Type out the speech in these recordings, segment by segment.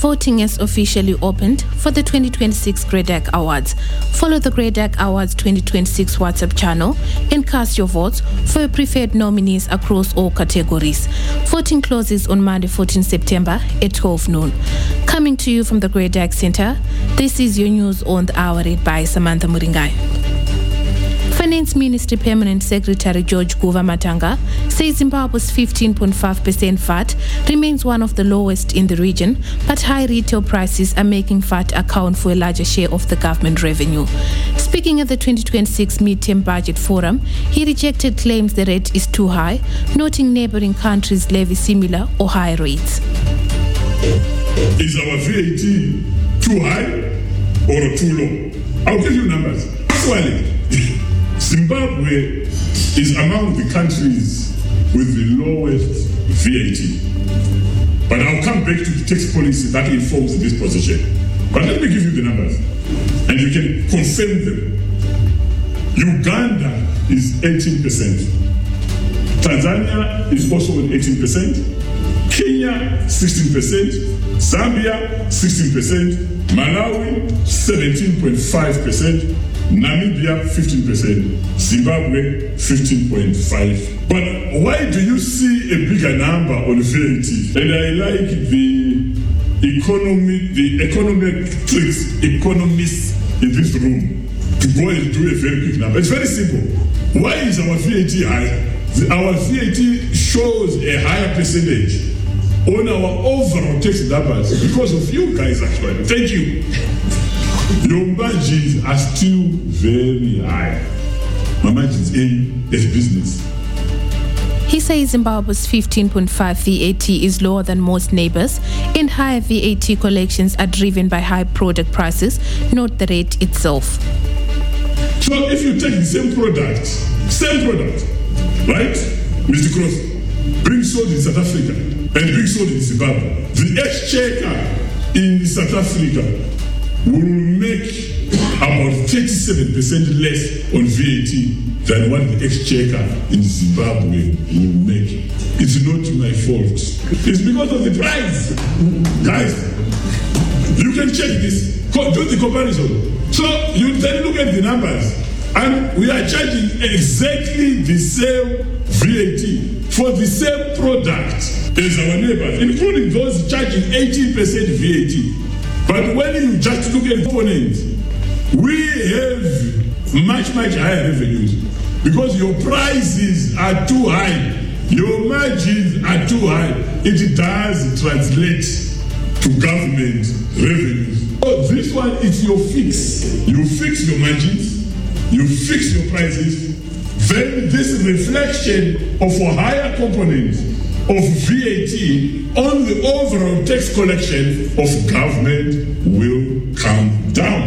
Voting has officially opened for the 2026 GREDAC Awards. Follow the GREDAC Awards 2026 WhatsApp channel and cast your votes for your preferred nominees across all categories. Voting closes on Monday, 14 September at 12 noon. Coming to you from the GREDAC Center, this is your news on the hour read by Samantha Muringai. Finance Ministry Permanent Secretary George Guva Matanga says Zimbabwe's 15.5% VAT remains one of the lowest in the region, but high retail prices are making VAT account for a larger share of the government revenue. Speaking at the 2026 Mid-Term Budget Forum, he rejected claims the rate is too high, noting neighboring countries levy similar or higher rates. Is our VAT too high or too low? I'll give you numbers. Actually, Zimbabwe is among the countries with the lowest VAT. But I'll come back to the tax policy that informs this position. But let me give you the numbers, and you can confirm them. Uganda is 18%. Tanzania is also at 18%. Kenya, 16%. Zambia, 16%. Malawi, 17.5%. Namibia, 15%. Zimbabwe, 15.5%. But why do you see a bigger number on VAT? And I like the economists in this room to go and do a very big number. It's very simple. Why is our VAT high? Our VAT shows a higher percentage on our overall tax numbers because of you guys, actually. Thank you. Your margins are still very high. My margins in this business. He says Zimbabwe's 15.5 VAT is lower than most neighbors, and higher VAT collections are driven by high product prices, not the rate itself. So if you take the same product, right, Mr. Cross, bring sold in South Africa and bring sold in Zimbabwe, the exchequer in South Africa will make about 37% less on VAT than what the exchequer in Zimbabwe will make. It's not my fault. It's because of the price. Guys, you can check this. Do the comparison. So you then look at the numbers, and we are charging exactly the same VAT for the same product as our neighbors, including those charging 18% VAT. But when you just look at components, we have much higher revenues because your prices are too high, your margins are too high. It does translate to government revenues. So this one is your fix. You fix your margins, you fix your prices, then this reflection of a higher component of VAT on the overall tax collection of government will come down.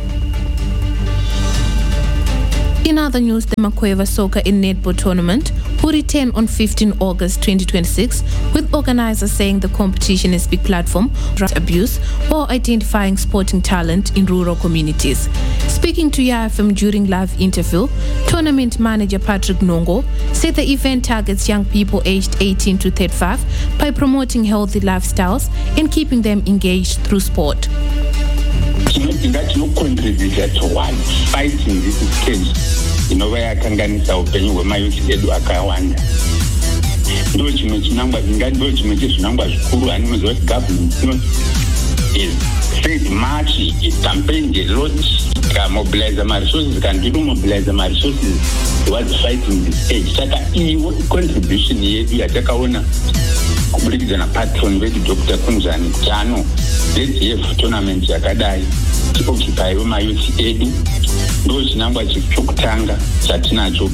In other news, the Makweva Soccer in Netball tournament will return on 15 August 2026, with organizers saying the competition is a big platform for abuse while identifying sporting talent in rural communities. Speaking to YFM during live interview, tournament manager Patrick Nongo said the event targets young people aged 18 to 35 by promoting healthy lifestyles and keeping them engaged through sport. Contribute towards fighting this case. Yakanganisa upenyu hwemayuthi edu akawanda. Ndo chimwe chinangwa ndo chimwe chezvinangwa zvikuru anoziva kuti government is said much campaign a lot mobilize my resources can do mobilize my resources towards fighting this age. Saka iwo contribution yedu yatakaona kubudikidza napatron vedu Dr. Kunzani Tano let's have tournament yakadai occupy mayuthi edu ndo chinangwa chokutanga chatinacho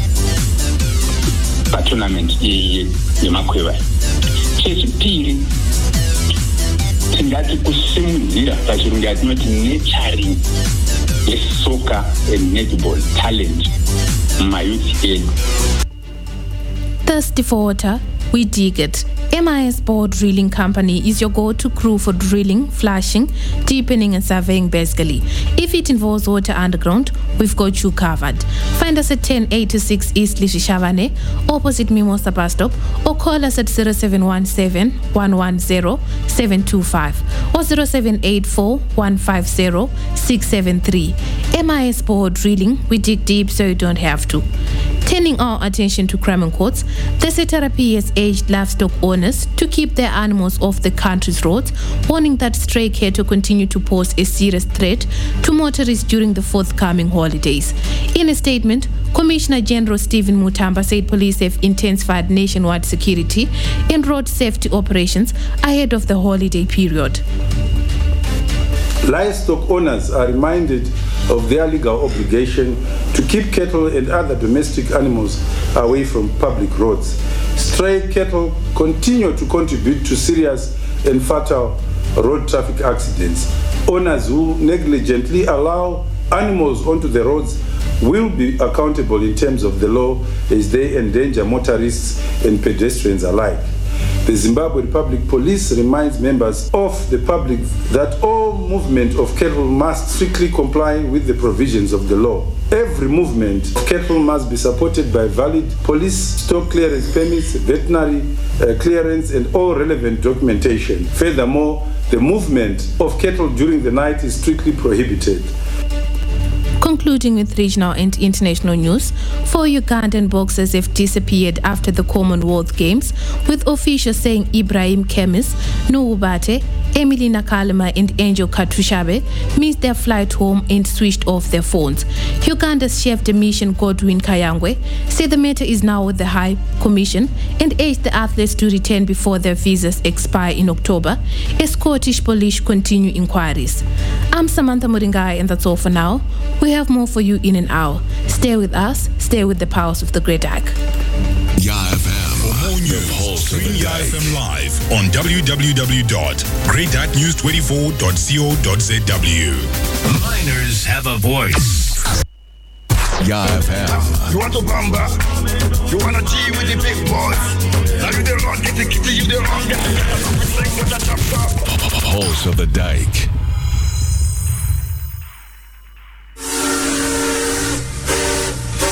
pa tournament yemakweva. Chechipiri tingati kusimudzira pachirungu yatinoti nurturing yesoka and netball talent mumayuthi edu. Thirsty for water, we dig it. MIS Board Drilling Company is your go-to crew for drilling, flashing, deepening and surveying basically. If it involves water underground, we've got you covered. Find us at 1086 East Lishishavane, opposite Mimosa bus stop, or call us at 0717 110 725 or 0784 150 673. MIS Board Drilling, we dig deep so you don't have to. Turning our attention to crime courts, the Setarapy has urged livestock owners to keep their animals off the country's roads, warning that stray cattle continue to pose a serious threat to motorists during the forthcoming holidays. In a statement, Commissioner General Stephen Mutamba said police have intensified nationwide security in road safety operations ahead of the holiday period. Livestock owners are reminded of their legal obligation to keep cattle and other domestic animals away from public roads. Stray cattle continue to contribute to serious and fatal road traffic accidents. Owners who negligently allow animals onto the roads will be accountable in terms of the law as they endanger motorists and pedestrians alike. The Zimbabwe Republic Police reminds members of the public that all movement of cattle must strictly comply with the provisions of the law. Every movement of cattle must be supported by valid police stock clearance permits, veterinary clearance, and all relevant documentation. Furthermore, the movement of cattle during the night is strictly prohibited. Concluding with regional and international news, 4 Ugandan boxers have disappeared after the Commonwealth Games, with officials saying Ibrahim Kemis, Nuubate, Emily Nakalema and Angel Katushabe missed their flight home and switched off their phones. Uganda's Chef de Mission Godwin Kayangwe said the matter is now with the High Commission and urged the athletes to return before their visas expire in October as Scottish police continue inquiries. I'm Samantha Muringai and that's all for now. We have more for you in an hour. Stay with us, stay with the powers of the Great Ag. YFM. For more news, stream YFM live on www.greatagnews24.co.zw. Miners have a voice. YFM. You want to bamba? You want to G with the big boys? Now you don't want to get the kitty, you don't want to get the Pulse of the Dike.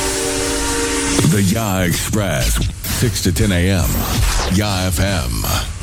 The Ya Express, 6 to 10 a.m. Ya FM.